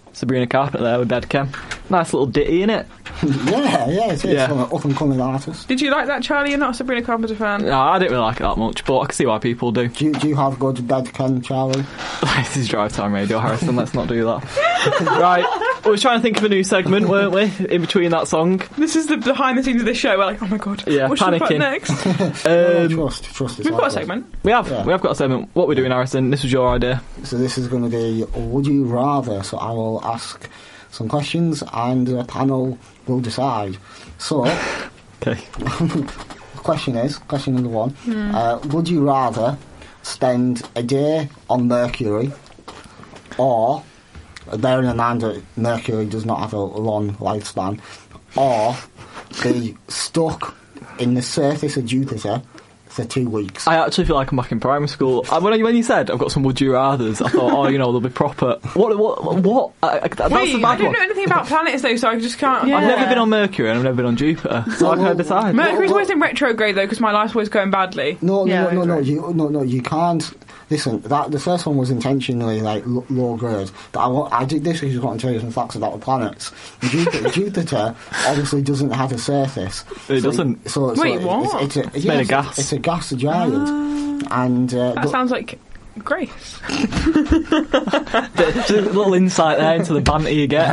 Sabrina Carpenter there with Bedchem. Nice little ditty, innit? Yeah, it is. Yeah. From an up-and-coming artist. Did you like that, Charlie? You're not a Sabrina Carpenter fan? No, I didn't really like it that much, but I can see why people do. Do you have good Bedchem, Charlie? This is Drive Time Radio, Harrison, let's not do that. Right, we were trying to think of a new segment, weren't we, in between that song? This is the behind the scenes of this show. We're like, oh my god, Yeah, what should we put panicking. next? Trust. We've got a segment. We have got a segment. What we're doing, Harrison, this was your idea. So this is going to be Would You Rather? So I will ask some questions and the panel will decide. So, Okay. question number one. Would you rather spend a day on Mercury, or, bearing in mind that Mercury does not have a long lifespan, or be stuck in the surface of Jupiter for 2 weeks? I actually feel like I'm back in primary school. When you said I've got some would you rathers, I thought, they'll be proper. What? That's the Wait, bad I don't one. know anything about planets though, so I just can't. I've never been on Mercury and I've never been on Jupiter, so I can't decide. Mercury's always in retrograde though, because my life's always going badly. No, right. you can't. Listen, the first one was intentionally like low grade. I did this because I want to tell you some facts about the planets. Jupiter obviously doesn't have a surface. It doesn't. Wait, what? It's made of gas. It's a gas giant, and That sounds like Grace. Just a little insight there into the banter you get.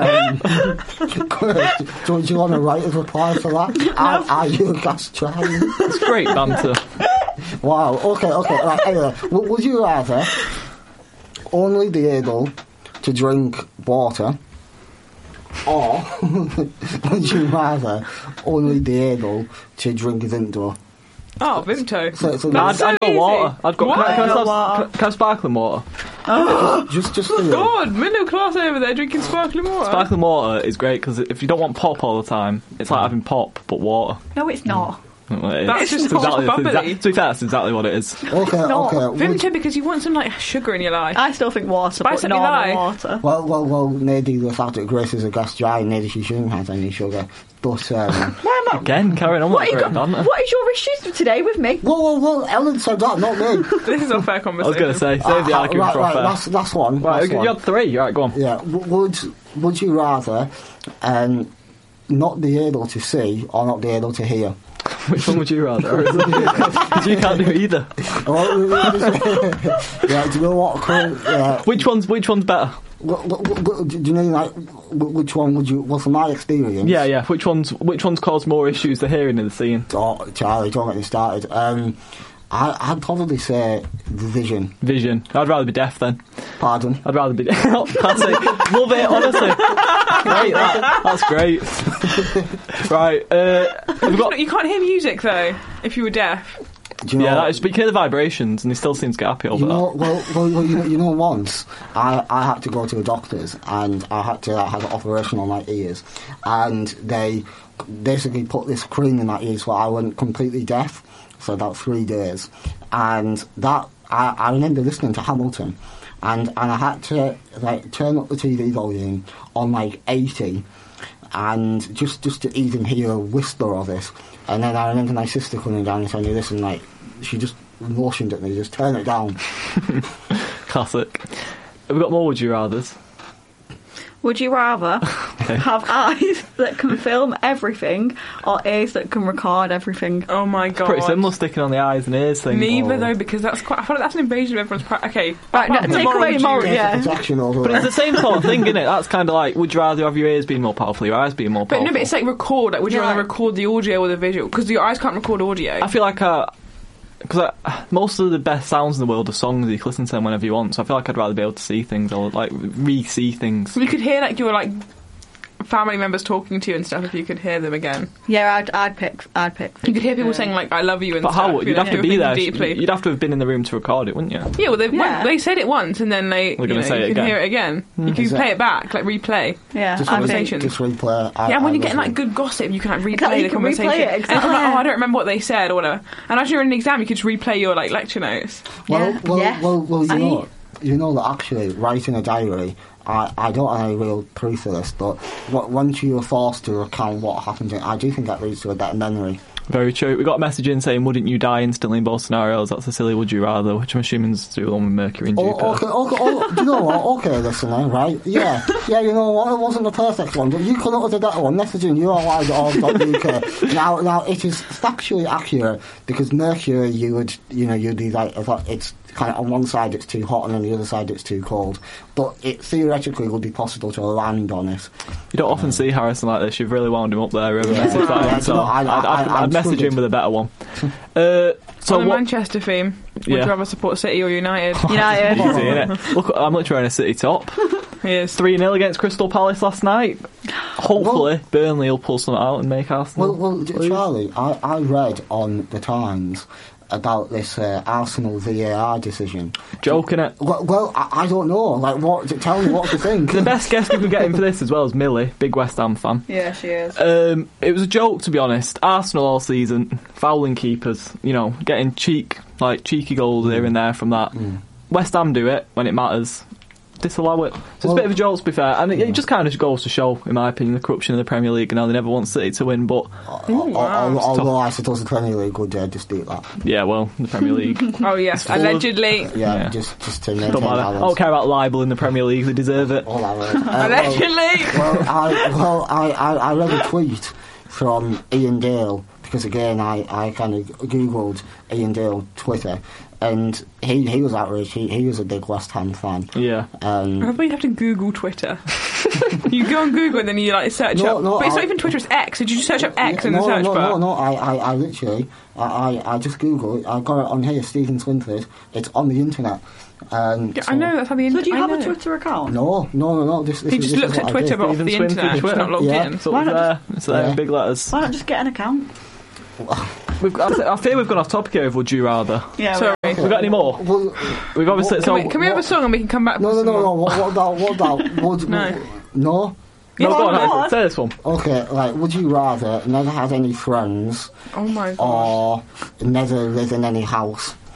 do you want to write a reply for that? Are you a gas giant? It's great banter. Wow. Okay. Right, anyway, would you rather only be able to drink water, or would you rather only be able to drink Vimto? Oh, Vimto. I'd go water. I'd go. Can I have sparkling water? Just for you. God, middle class over there drinking sparkling water. Sparkling water is great because if you don't want pop all the time, it's like having pop but water. No, it's not. Well, it is. That's just exactly, bubbly. to be fair, that's exactly what it is. Okay. Vimto, because you want some like sugar in your life. I still think water, Spice but up your normal life. water. Well, maybe the fact that Grace is a gas giant, maybe she shouldn't have any sugar. But Why am I? Again, carrying on with great banter. What is your issue today with me? whoa, Ellen said that, not me. This is unfair conversation. I was going to say, save the argument for fair. Last one. Right, you had three. Right, go on. Yeah. Would you rather not be able to see or not be able to hear? Which one would you rather? Because you can't do either. Yeah, do you know what? Which one's better? Do you mean like which one would you? Well, from my experience, Yeah. Which one's caused more issues, the hearing and the seeing? Oh, Charlie, don't get me started. I'd probably say the vision. Vision. I'd rather be deaf then. Pardon? I'd rather be deaf. Classic. Love it, honestly. Great, that's great. Right. You can't hear music though if you were deaf. Do you know that is, but you can hear the vibrations, and he still seems to get happy over that. Well, once I had to go to a doctor's, and I had to have an operation on my ears, and they basically put this cream in my ears where I went completely deaf for about 3 days, and that I remember listening to Hamilton, and I had to like turn up the TV volume on like 80, and just to even hear a whisper of it. And then I remember my sister coming down and saying, "Listen, like," she just motioned at me, "Just turn it down." Classic. Have we got more would you rathers? Would you rather have eyes that can film everything or ears that can record everything? Oh my god. Pretty similar, sticking on the eyes and ears thing. Neither though, because that's quite. I feel like that's an invasion of everyone's. Okay, Right, no, take away moral. Yeah. But it's the same sort of thing, isn't it? That's kind of like, would you rather have your ears being more powerful, your eyes being more powerful? But no, but it's like record. Like, would you rather record the audio or the visual? Because your eyes can't record audio. I feel like because most of the best sounds in the world are songs that you can listen to them whenever you want, so I feel like I'd rather be able to see things or like re-see things. You could hear like your like family members talking to you and stuff if you could hear them again. Yeah, I'd pick. You could hear people saying like "I love you" and but stuff. How? You'd have to be there. Deeply. You'd have to have been in the room to record it, wouldn't you? Yeah, well, they said it once and then they They're going to say it you can again. hear it again. You can play it back, like replay. Yeah, conversations. Just replay. Yeah, when you're getting like good gossip, you can like replay Exactly, the you can conversation. replay it, And exactly. I'm like, I don't remember what they said or whatever. And as you're in an exam, you could just replay your like lecture notes. Yeah. Well, you know that actually writing a diary, I don't have any real proof of this, but once you are forced to recount what happened, I do think that leads to a better memory. Very true. We got a message in saying, "Wouldn't you die instantly in both scenarios?" That's a silly "would you rather," which I'm assuming is the one with Mercury and Jupiter. Do you know what? Okay, listener, right? Yeah, you know what? It wasn't the perfect one, but you could have uttered that one. Messaging UK. Now it is factually accurate because Mercury, you'd be like, it's kind of on one side it's too hot and on the other side it's too cold, but it theoretically would be possible to land on it. You don't often see Harrison like this. You've really wound him up there. I'd message him with a better one. So on the Manchester theme, would you rather support City or United? United. Easy, innit? Look, I'm literally wearing a City top. He is. 3-0 against Crystal Palace last night. Hopefully, Burnley will pull something out and make Arsenal. Well, Charlie, I read on the Times about this Arsenal VAR decision. Joking it. Well, I don't know. Like, what? Tell me what to think. The best guest we could get in for this as well is Millie, big West Ham fan. Yeah, she is. It was a joke, to be honest. Arsenal all season, fouling keepers, getting cheeky goals here and there from that. West Ham do it when it matters. Disallow it. So it's a bit of a joke, to be fair, and it just kind of goes to show, in my opinion, the corruption of the Premier League and how they never want City to win. But although I suppose the Premier League would dispute that. Yeah, well, the Premier League. Oh yes, allegedly. Yeah, just to maintain don't matter. balance. I don't care about libel in the Premier League; they deserve it. Allegedly. I read a tweet from Ian Dale because again I kind of googled Ian Dale Twitter. And he was outraged. He was a big West Ham fan. Yeah. I thought you have to Google Twitter. You go on Google and then you search up. But it's not even Twitter. It's X. Did you just search up X in the search bar? No. I literally I just Googled it. I got it on here. Stephen Swinford. It's on the internet. I know that's how the internet. So do you have a Twitter account? No. He just looked at Twitter but off the internet. Just not logged in. So it's there in big letters. Why not just get an account? I fear we've gone off topic here with Would You Rather. Yeah. Sorry. We've got any more? Well, We've obviously. Can we have a song and we can come back? No. What about? No. No, go on. Say this one. Okay, would you rather never have any friends Oh my god. or never live in any house?